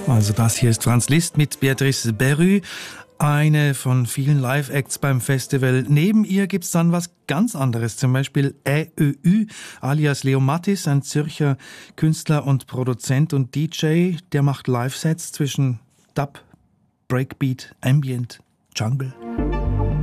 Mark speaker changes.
Speaker 1: Also das hier ist Franz Liszt mit Béatrice Berru, eine von vielen Live-Acts beim Festival. Neben ihr gibt's dann was ganz anderes, zum Beispiel ÄÖÜ alias Leo Mattis, ein Zürcher Künstler und Produzent und DJ, der macht Live-Sets zwischen Dub, Breakbeat, Ambient, Jungle.